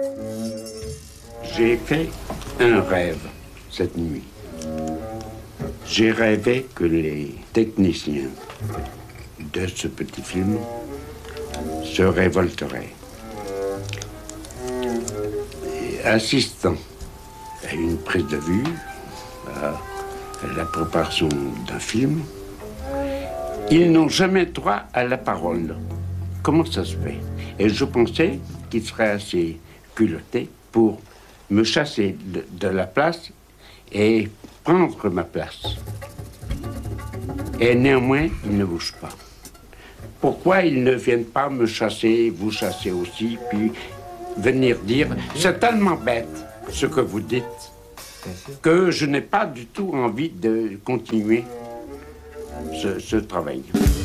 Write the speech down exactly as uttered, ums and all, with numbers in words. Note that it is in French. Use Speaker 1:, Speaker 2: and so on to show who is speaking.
Speaker 1: J'ai fait un rêve cette nuit. J'ai rêvé que les techniciens de ce petit film se révolteraient. Et assistant à une prise de vue, à la préparation d'un film, ils n'ont jamais droit à la parole. Comment ça se fait? Et je pensais qu'ils seraient assez culottés pour me chasser de, de la place et prendre ma place. Et néanmoins, ils ne bougent pas. Pourquoi ils ne viennent pas me chasser, vous chasser aussi, puis venir dire « c'est tellement bête ce que vous dites que je n'ai pas du tout envie de continuer ce, ce travail ».